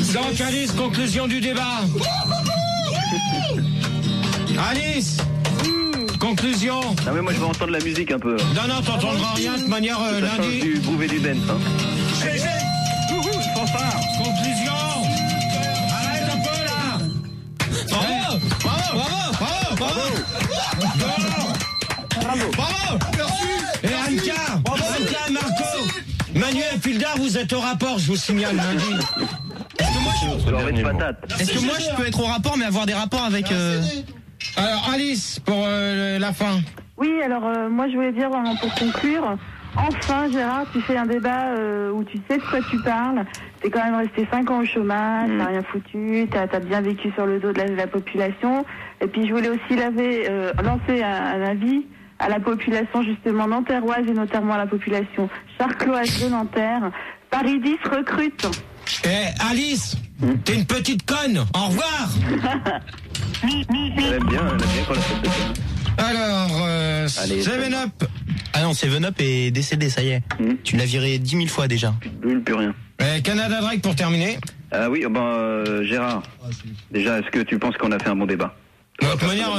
Donc Alice, conclusion du débat. Alice, conclusion. Ah mais moi je veux entendre la musique un peu. Non, t'entendras rien de manière lundi. Du groove et du dance. Hein. Fanfare. Conclusion. Arrête un peu là. Bravo. Merci. Et Anka et Marco. Manuel Fildar, vous êtes au rapport, je vous signale lundi. Est-ce que moi je peux être au rapport mais avoir des rapports avec... Alors Alice, pour la fin. Oui, alors moi je voulais dire pour conclure, enfin Gérard, tu fais un débat où tu sais de quoi tu parles. T'es quand même resté 5 ans au chômage, t'as rien foutu, t'as bien vécu sur le dos de la population. Et puis je voulais aussi lancer un avis à la population justement nanterroise et notamment à la population charcloise de Nanterre. Paris 10 recrute. Alice, t'es une petite conne. Au revoir. Elle aime bien quand la fête de conne. Alors, 7-Up. Ah non, 7-Up est décédé, ça y est. Tu l'as viré 10 000 fois déjà. Plus rien. Canada Drake pour terminer. Oui, Gérard, déjà, est-ce que tu penses qu'on a fait un bon débat? De toute manière,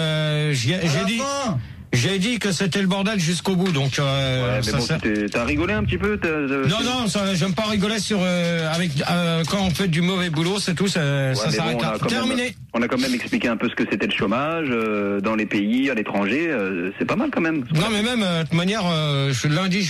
j'ai dit que c'était le bordel jusqu'au bout, donc mais ça t'as rigolé un petit peu Non, j'aime pas rigoler sur quand on fait du mauvais boulot, c'est tout, ça s'arrête là. Terminé. On a quand même expliqué un peu ce que c'était le chômage dans les pays, à l'étranger, c'est pas mal quand même. Non, mais même de toute manière, lundi,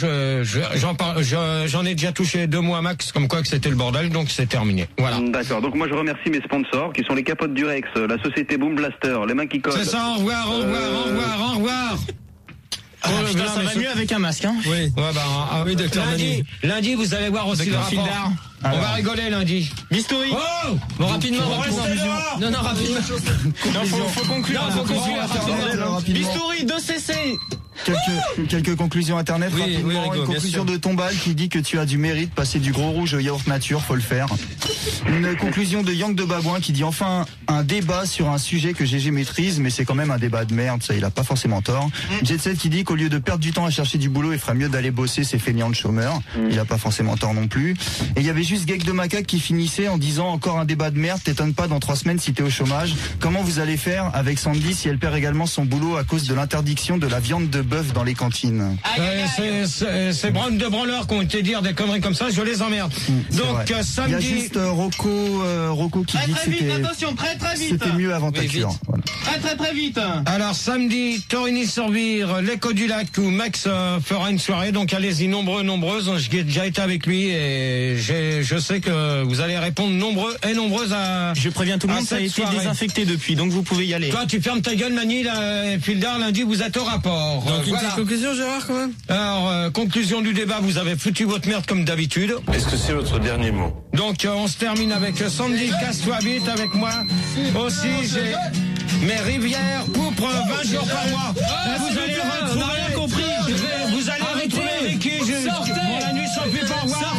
j'en ai déjà touché 2 mois max, comme quoi que c'était le bordel, donc c'est terminé. Voilà. D'accord. Donc moi je remercie mes sponsors qui sont les capotes du Rex, la société Boom Blaster, les mains qui collent. C'est ça. Au revoir. Putain, ça va mieux avec un masque, hein. Oui. Oui, docteur lundi, vous allez voir aussi le rapport. On va rigoler lundi. Bistouri. Oh, bon, rapidement. Non, rapidement. Non, faut conclure. Bistouri, 2 CC. Quelques conclusions internet rapidement. Rigo, une conclusion de Tombal qui dit que tu as du mérite, passer du gros rouge au yaourt nature, faut le faire. Une conclusion de Yang de Babouin qui dit enfin un débat sur un sujet que GG maîtrise, mais c'est quand même un débat de merde, ça il a pas forcément tort. Jet Set qui dit qu'au lieu de perdre du temps à chercher du boulot, il ferait mieux d'aller bosser, c'est feignant de chômeur. Il a pas forcément tort non plus. Et il y avait juste Geek de Macaque qui finissait en disant encore un débat de merde, t'étonnes pas dans 3 semaines si t'es au chômage. Comment vous allez faire avec Sandy si elle perd également son boulot à cause de l'interdiction de la viande de bœuf dans les cantines? Ces branles de branleurs qui ont été dire des conneries comme ça, je les emmerde. Donc samedi. Il y a juste Rocco qui dit que c'était mieux avant ta cure. Voilà. Très vite. Alors samedi, Torigny-sur-Vire, l'Écho du Lac où Max fera une soirée, donc allez-y nombreuses. J'ai déjà été avec lui et je sais que vous allez répondre nombreuses à. Je préviens tout le monde, ça a été désinfecté depuis, donc vous pouvez y aller. Toi, tu fermes ta gueule, Mani, Fildar, lundi, vous êtes au rapport. Donc une petite conclusion, Gérard, quand même. Alors, conclusion du débat, vous avez foutu votre merde comme d'habitude. Est-ce que c'est votre dernier mot? Donc, on se termine avec Sandy Casse-toi vite avec moi. Aussi, j'ai mes rivières pourpres 20 jours par mois. Vous allez retrouver. On n'a rien compris. Vous allez retrouver Ricky. Sortez. Bon, la nuit sans plus pas voir.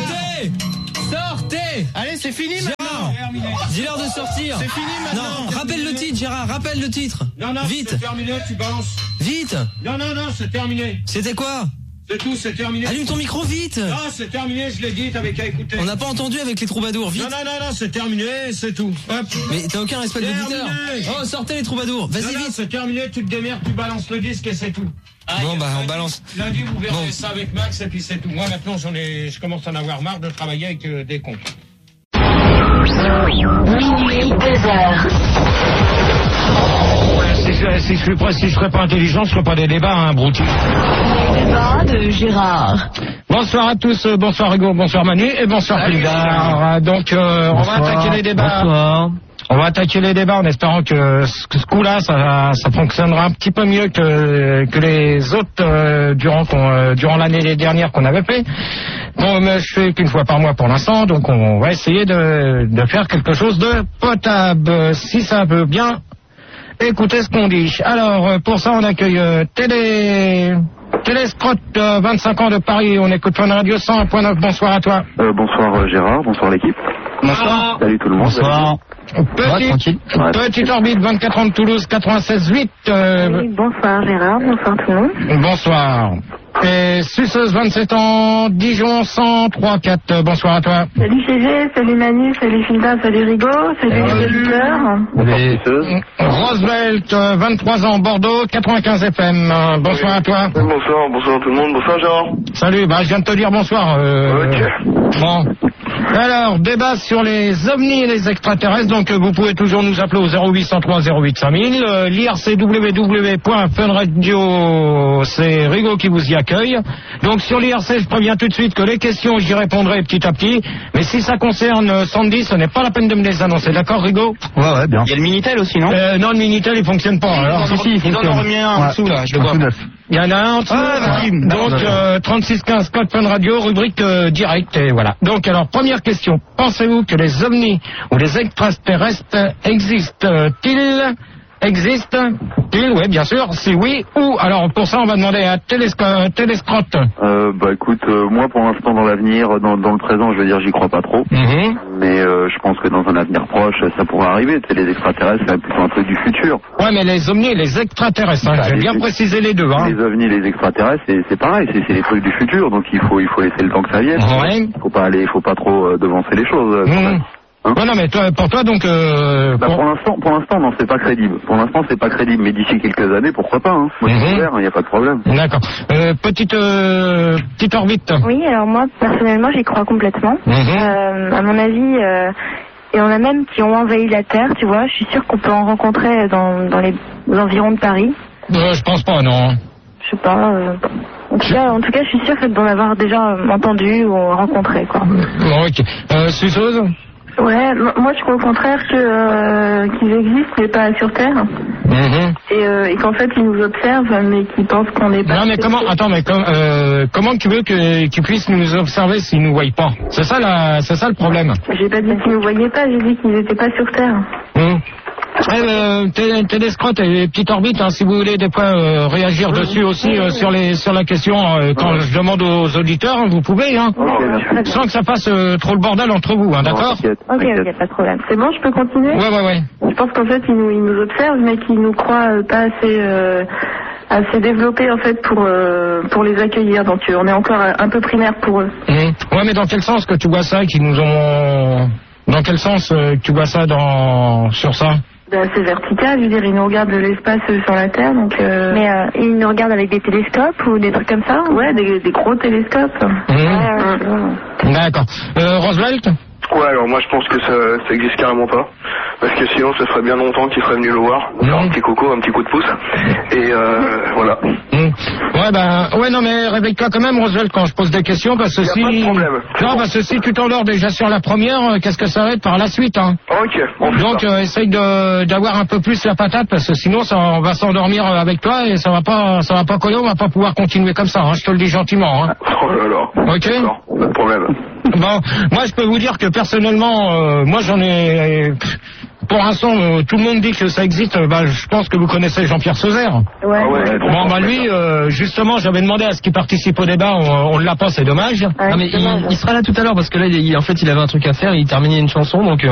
Sortez. Allez, c'est fini maintenant. Dis-leur de sortir. C'est fini maintenant. Non, rappelle le titre, Gérard. Rappelle le titre. Non, vite. C'est terminé, tu balances. Vite. Non, c'est terminé. C'était quoi? C'est tout, c'est terminé. Allume ton micro, vite. Non, c'est terminé, je l'ai dit, t'avais qu'à écouter. On n'a pas entendu avec les troubadours, vite. Non, c'est terminé, c'est tout. Hop. Mais t'as aucun respect de l'auditeur. Oh, sortez les troubadours. Vas-y, vite. C'est terminé, tu te démerdes, tu balances le disque et c'est tout. Bon, on balance. Lundi, vous verrez ça avec Max et puis c'est tout. Moi, maintenant, je commence à en avoir marre de travailler avec des cons. Minuit 2h. Si je serais pas intelligent, je ferais pas des débats, hein, brouti. Les débats de Gérard. Bonsoir à tous, bonsoir Hugo, bonsoir Manu et bonsoir Fildar. Donc, on va attaquer les débats. Bonsoir. On va attaquer les débats en espérant que ce coup-là, ça fonctionnera un petit peu mieux que les autres durant l'année dernière qu'on avait fait. Bon, mais je fais qu'une fois par mois pour l'instant, donc on va essayer de faire quelque chose de potable, si ça veut bien. Écoutez ce qu'on dit. Alors, pour ça, on accueille Téléscrotte, 25 ans de Paris. On écoute Fun Radio 100.9. Bonsoir à toi. Bonsoir Gérard, bonsoir l'équipe. Bonsoir. Salut tout le monde. Bonsoir. Petite orbite, 24 ans de Toulouse, 96.8. Oui, bonsoir Gérard, bonsoir tout le monde. Bonsoir. Et Suceuse, 27 ans, Dijon, 103.4. Bonsoir à toi. Salut GG, salut Manu, salut Finda, salut Rigo, salut les auditeurs. Roosevelt, 23 ans, Bordeaux, 95 FM. Bonsoir à toi. Bonsoir tout le monde, bonsoir Gérard. Salut, je viens de te dire bonsoir. Ok. Bon. Alors, débat sur les ovnis et les extraterrestres. Donc, vous pouvez toujours nous appeler au 0803 08 5000. L'IRC www.funradio, c'est Rigo qui vous y accueille. Donc, sur l'IRC, je préviens tout de suite que les questions, j'y répondrai petit à petit. Mais si ça concerne Sandy, ce n'est pas la peine de me les annoncer. D'accord, Rigo? Ouais, bien. Il y a le Minitel aussi, non? Non, le Minitel, il fonctionne pas. Alors, il fonctionne. Ils en ont remis un en dessous, là, je le vois. Il y en a un en dessous. Donc, 3615 code Fun Radio, rubrique direct, et voilà. Donc, alors, première question. Pensez-vous que les ovnis ou les extraterrestres existent-ils? Oui, bien sûr. Si oui, où? Alors, pour ça, on va demander à Télescrotte. Écoute, moi, pour l'instant, dans l'avenir, dans le présent, je veux dire, j'y crois pas trop. Mais je pense que dans un avenir proche, ça pourrait arriver. Tu sais, les extraterrestres, c'est plutôt un truc du futur. Ouais, mais les ovnis et les extraterrestres, hein, j'ai bien précisé les deux. Hein. Les ovnis et les extraterrestres, c'est pareil, c'est les trucs du futur, donc il faut laisser le temps que ça vienne. Ouais. Faut pas trop devancer les choses. Non, mais pour toi, donc... Pour l'instant, non, c'est pas crédible. Pour l'instant, c'est pas crédible, mais d'ici quelques années, pourquoi pas, hein. Moi, je suis ouvert, il n'y a pas de problème. D'accord. Petite orbite. Oui, alors moi, personnellement, j'y crois complètement. À mon avis, et on a même qui ont envahi la Terre, tu vois, je suis sûre qu'on peut en rencontrer dans les environs de Paris. Je pense pas, non. Je sais pas. En tout cas, je suis sûre d'en avoir déjà entendu ou rencontré, quoi. Ok. Suceuse? Ouais, moi je crois au contraire qu'ils existent mais pas sur Terre. Et qu'en fait ils nous observent mais qu'ils pensent qu'on n'est pas... Non mais comment tu veux qu'ils puissent nous observer s'ils nous voient pas? C'est ça le problème. J'ai pas dit qu'ils nous voyaient pas, j'ai dit qu'ils n'étaient pas sur Terre. Télescrotte et petite orbite, hein, si vous voulez des fois réagir dessus aussi sur la question quand je demande aux auditeurs, vous pouvez, hein, sans que ça fasse trop le bordel entre vous, hein, d'accord? Ok, pas de problème. C'est bon, je peux continuer? Ouais. Je pense qu'en fait ils nous observent mais qu'ils nous croient pas assez développés en fait pour les accueillir, donc on est encore un peu primaire pour eux. Ouais, mais dans quel sens que tu vois ça, qu'ils nous ont... Dans quel sens tu vois ça sur ça? C'est vertical, je veux dire, ils nous regardent de l'espace sur la Terre, donc... Mais ils nous regardent avec des télescopes ou des trucs comme ça? Ouais, des gros télescopes. D'accord. Roosevelt? Ouais, alors moi je pense que ça existe carrément pas. Parce que sinon ça ferait bien longtemps qu'il serait venu le voir. Faire un petit coco, un petit coup de pouce. Et voilà. Ouais, non mais réveille-toi quand même, Roosevelt, quand je pose des questions, parce que si... Pas de problème. Non, parce que si tu t'endors déjà sur la première, qu'est-ce que ça va être par la suite, hein? Ok. Donc essaye d'avoir un peu plus la patate, parce que sinon on va s'endormir avec toi et ça va pas coller, on va pas pouvoir continuer comme ça, hein, je te le dis gentiment, hein. Oh là là. Ok. D'accord, pas de problème. Bon, moi je peux vous dire que personnellement, moi j'en ai... Pour l'instant, tout le monde dit que ça existe. Je pense que vous connaissez Jean-Pierre Sauzère. Ouais. Lui, justement, j'avais demandé à ce qu'il participe au débat. On l'a pas, c'est dommage. Mais il sera là tout à l'heure parce que là, il avait un truc à faire. Il terminait une chanson, donc